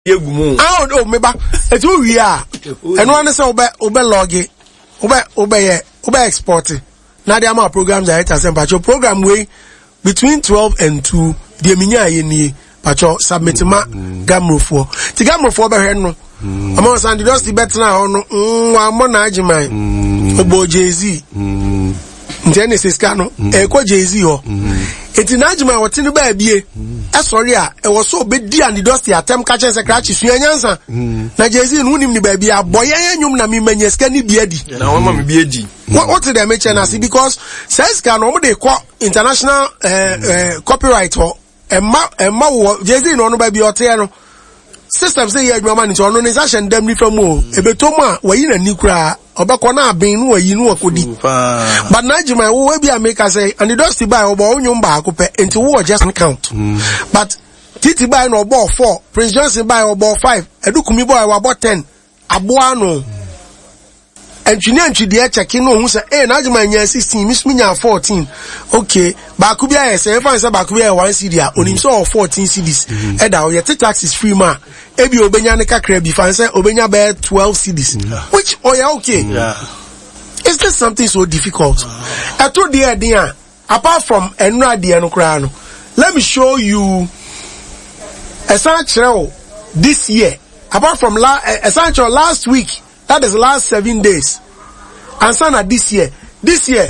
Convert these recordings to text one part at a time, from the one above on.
yegumu oh meba etu wi a eno ane se obe log obe export na dey am programs are at Asempa program way between 12 and 2 the minya ye ni pacho submit ma gamrofo ti gamrofo be hwe no amon sand just the bet na ho no nwa na agiman obo jz Genesis kano ekwa jz ho eti na agiman wote no ba bie sorry a e wo so obedi and just attempt catch and scratch sua nyansa na jz no nim ni ba bie aboye anyum na me manya ska ni bia di na wo ma me bia di what did they mention as because says can no dey call international copyright or emma jz no ba bie ote no system say you adwuma ni so no ni session dem ni famu ebetom a wayi na ni kura obekọ na abin no wayi no akodi but na jima wo bia make say and the dusty buy obo onyum ba akopẹ enti wo just count but titi buy no obo 4 Prince Johnson buy obo 5 edukumi boy wa obo 10 aboa no engineer de check no hu say na jima nya 16 mismi nya 14 okay ba ku bia say fan say ba ku bia 1 CD a onim so 14 CDs eda o yet tax is free ma ebi obenya ne kakra bi fan say obenya be 12 CDs which okay is this something so difficult eto de dia apart from enra de no kra no let me show you essential this year apart from essential last week. That is the last 7 days. And so now this year, this year,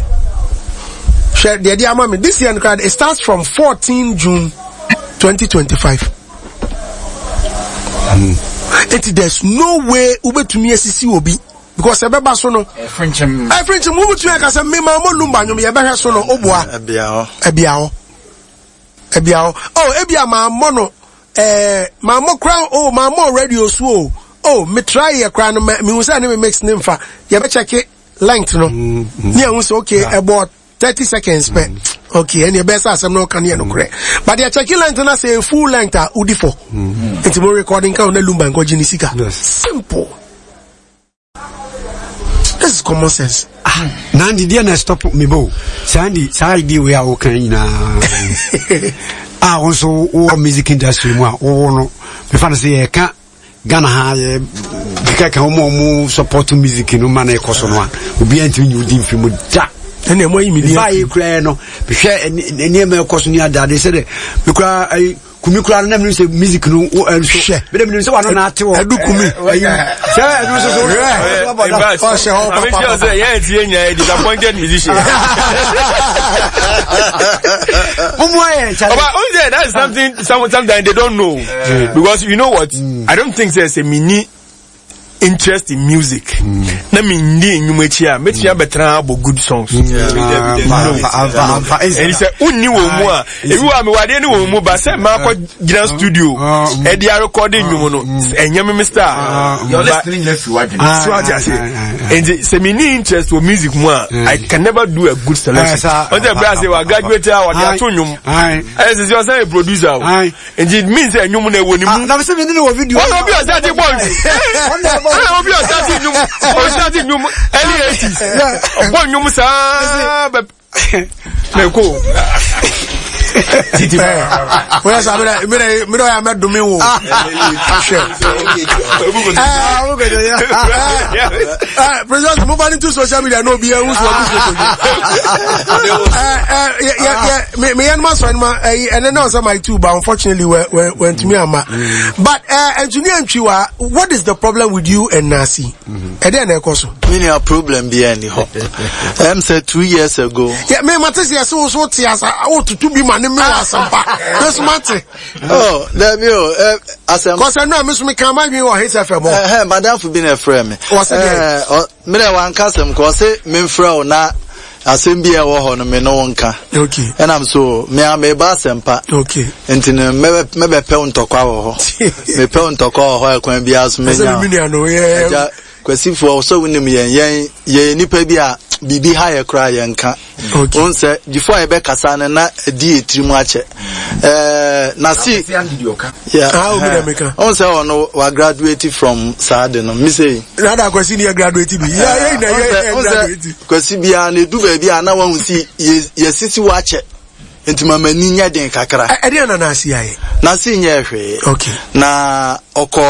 it starts from 14 June 2025. There's no way ube to me SCC will be because ebeba so no French move to me say me ma mo lumba nyom ye behwe so no obua ebiao oh ebia ma mo no ma mo crown oh ma mo radio so oh, me try ya kra no me say na me mix name fa ya be check length no ne hu say okay about 30 seconds per okay and your best asem no kan ye no kre but ya check length na say full length a udi for it's more recording ka na lumba nko jini sika simple. This is common sense. Nandi dia na stop me bo Sandy side we are okay na also music industry mo no me fa say ka Ghana ha kaka homo support music no man ekoso no a obi anti nyu di mfi mu da ene mo yi mi ba yi kra no hwe ene me ekoso ni adade se de me kra kumi kra na me say music no so be dem ni say wa no na ate wo edu kumi say edu so I mean you say yeah tie nya disappointed musician that is something sometimes they don't know because you know what I don't think there's a mini interest in music na me ndi enyumachi a metia betra abo good songs and he said unni wo mu a ebi wa me wade ni wo mu ba say ma ko gina studio e dia recording nyumo no enyam me star you're listening left wade so I say and say me ni interest with music mu a I can never do a good selection on the brass say wa graduate a wa dia to nyum I say you say a producer and it means nyum na wo ni mu na say me ni wo video one of you start boys I be starting new early 80s. One new sa Neko. Where's I met Domingo? President, move on into social media. No, be a me and my son, and then also my two, but unfortunately, went to me. But engineer Chiwa, what is the problem with you and Nasi? And then, of course, many a problem behind the said 2 years ago. Yeah, me, Matisse, so tears. Oh, to be my name, this matter. Oh, there you as a because I know Miss McCammy or his FM. Madame for being a friend. What's it? Me one custom, cause me fro na. Assembly wo no me no wonka. Okay. And I'm so me am e ba sempa. Okay. Enti me be pe ntokwa wo ho. Me pe ntokwa ho akwan bia so me nya. Yeah. Kwasi fo so wonim yen nipa bi a bibi ha ye kra yen ka. Okay. On say before e be kasa na di etirimu ache. Na see. Yeah. How we make? On say ono wa graduate from Sade no. Me say. Rather kwasi ni graduate bi. Yeah, graduate. Kwasi bia na du ba bia na wan si ye sisi wa ache. enti mama ni nya den kakra ade na na asi aye na si nya hwe okay na oko